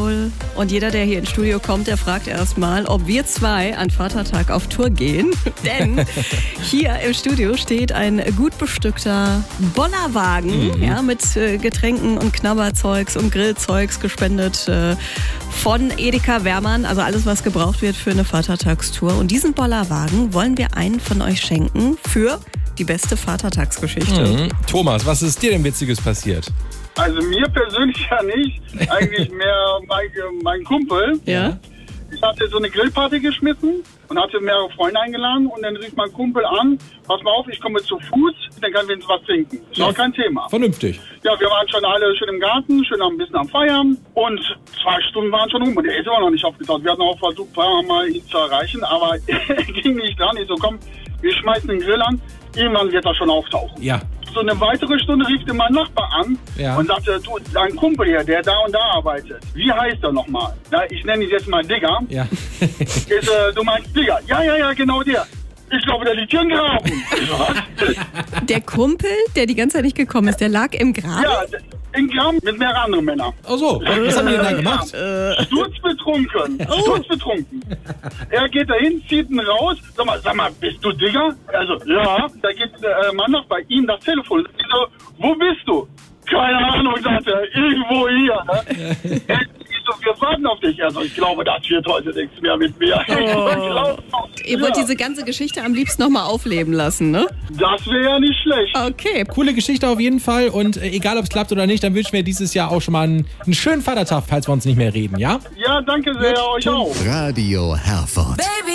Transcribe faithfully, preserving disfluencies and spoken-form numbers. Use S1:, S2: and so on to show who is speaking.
S1: null. Und jeder, der hier ins Studio kommt, der fragt erstmal, ob wir zwei an Vatertag auf Tour gehen. Denn hier im Studio steht ein gut bestückter Bollerwagen, mhm. ja, mit äh, Getränken und Knabberzeugs und Grillzeugs gespendet äh, von Edeka Wermann. Also alles, was gebraucht wird für eine Vatertagstour. Und diesen Bollerwagen wollen wir einen von euch schenken für die beste Vatertagsgeschichte.
S2: Mhm. Thomas, was ist dir denn Witziges passiert?
S3: Also mir persönlich ja nicht, eigentlich mehr mein, mein Kumpel.
S1: Ja.
S3: Ich hatte so eine Grillparty geschmissen und hatte mehrere Freunde eingeladen und dann rief mein Kumpel an, pass mal auf, ich komme zu Fuß, dann können wir uns was trinken. Ist auch kein Thema.
S2: Vernünftig.
S3: Ja, wir waren schon alle schön im Garten, schön ein bisschen am Feiern und zwei Stunden waren schon um und er ist immer noch nicht aufgetaucht. Wir hatten auch versucht, ein paar Mal ihn zu erreichen, aber er ging nicht dran. Ich so, komm, wir schmeißen den Grill an, irgendwann wird er schon auftauchen.
S2: Ja.
S3: So eine weitere Stunde rief mein Nachbar an
S2: ja.
S3: und sagte, du, dein Kumpel hier, der da und da arbeitet, wie heißt er nochmal? Ja, ich nenne ihn jetzt mal Digger.
S2: Ja.
S3: Ist, äh, du meinst Digger? Ja, ja, ja, genau der. Ich glaube, der liegt hier im Graben. Was?
S1: Der Kumpel, der die ganze Zeit nicht gekommen ist, der lag im Graben?
S3: Ja, im Graben mit mehreren anderen Männern.
S2: Ach so, was haben die denn da gemacht?
S3: Äh. Sturzbetrunken. Oh. Sturzbetrunken. Er geht dahin, zieht ihn raus. Sag mal, sag mal, bist du Digger? Also, ja. Da geht der äh, Mann noch bei ihm das Telefon. Ich so, wo bist du? Keine Ahnung, sagt er. Irgendwo hier. Ne? Ich so, wir warten auf dich. Also, ich glaube, das wird heute nichts mehr mit mir.
S1: Oh. Ihr wollt
S3: ja.
S1: diese ganze Geschichte am liebsten nochmal aufleben lassen, ne?
S3: Das wäre ja nicht schlecht.
S1: Okay.
S2: Coole Geschichte auf jeden Fall und äh, egal, ob es klappt oder nicht, dann wünschen wir dieses Jahr auch schon mal einen, einen schönen Vatertag, falls wir uns nicht mehr reden, ja?
S3: Ja, danke sehr, euch auch.
S4: Radio Herford.
S5: Baby.